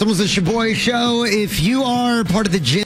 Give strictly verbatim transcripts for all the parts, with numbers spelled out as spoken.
Somos the Shaboy Show. If you are part of the Gen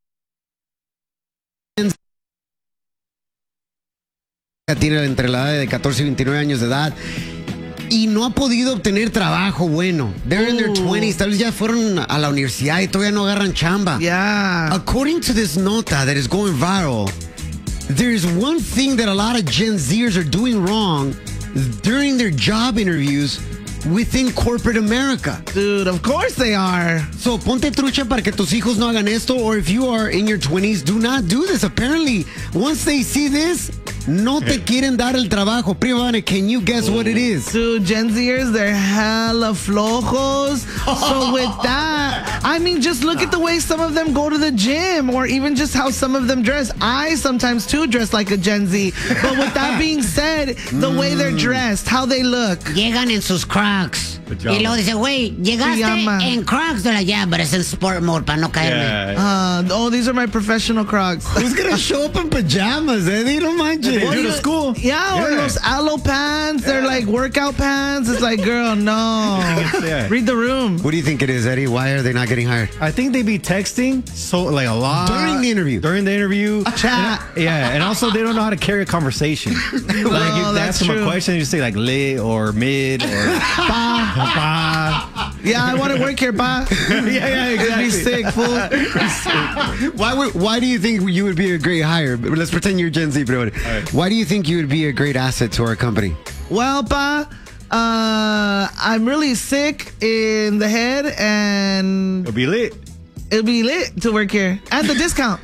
tiene entre la edad de catorce y veintinueve años de edad y no ha podido obtener trabajo bueno. They're in their twenties, tal vez ya fueron a la universidad y todavía no agarran chamba. Yeah. According to this nota that is going viral, there's one thing that a lot of Gen Zers are doing wrong during their job interviews within corporate America. Dude, of course they are. So, ponte trucha para que tus hijos no hagan esto, or if you are in your twenties, do not do this. Apparently, once they see this, no te quieren dar el trabajo. Prima Vane, can you guess what it is? Dude, Gen Zers, they're hella flojos. So with that, I mean, just look at the way some of them go to the gym, or even just how some of them dress. I sometimes, too, dress like a Gen Z. But with that being said, the way they're dressed, how they look. Llegan en sus Crocs. Y luego dice, güey, llegaste Pijama. en Crocs. De la ya, pero es en sport mode para no caerme. Uh, oh, these are my professional Crocs. Who's gonna show up in pajamas, Eddie? No manches. They do to school. Yeah, or Yeah. those aloe pants. They're like workout pants. It's like, girl, no. Yeah. Read the room. What do you think it is, Eddie? Why are they not getting hired? I think they be texting so like a lot During the interview. During the interview, Chat. And, yeah, and also they don't know how to carry a conversation. Like if they that's ask them true. a question, you say like lit or mid or pa, pa. Yeah, I want to work here, pa. Yeah, yeah, It'd be exactly. sick, fool. Why would, why do you think you would be a great hire? Let's pretend you're Gen Z, bro. Why do you think you would be a great asset to our company? Well, pa, uh, I'm really sick in the head, and It'll be lit. it'll be lit to work here. And the discount.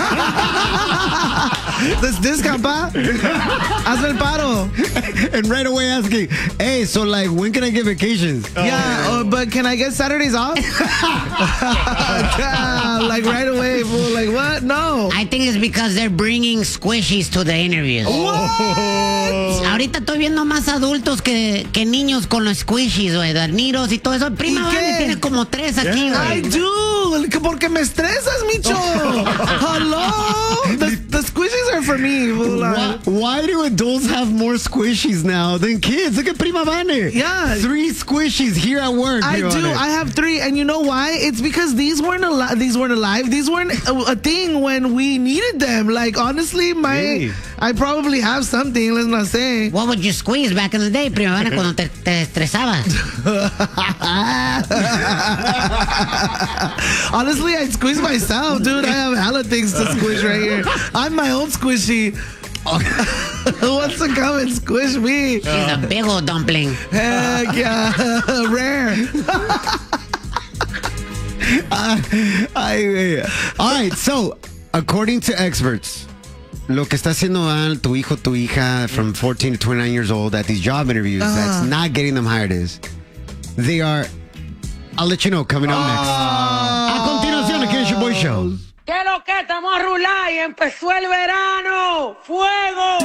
This discount, pa. Hazme el paro. And right away asking, hey, so like, when can I get vacations? Yeah, uh, but can I get Saturdays off? Yeah, like right away, fool. Like, what? No. I think it's because they're bringing squishies to the interviews. Ahorita estoy viendo más adultos que, que niños con los squishies, güey, darniros y todo eso. Prima ¿Y Vane qué? tiene como tres aquí, I güey. do, porque me estresas, Micho. Hello? The, the squishies are for me, fool. Why, why do adults have more squishies now than kids? Look at Prima Vane. Yeah. Three squishies here at work. I Prima do. Vane. I have three, and you know why? It's because these weren't alive. These weren't alive. These weren't a, a thing when we needed them. Like honestly, my Really? I probably have something. Let's not say. What would you squeeze back in the day, Prima Vane, cuando te, te estresabas? Honestly, I squeeze myself, dude. I have hella things to squish right here. I'm my own squishy. Who wants to come and squish me? She's a big old dumpling. Heck yeah, rare. Uh, I, all right, so according to experts, lo que está haciendo mal tu hijo, tu hija from fourteen to twenty-nine years old at these job interviews that's not getting them hired is they are, I'll let you know coming up next. A continuación, aquí en el Shaboy Show. ¿Qué lo que estamos a rular y empezó el verano? ¡Fuego!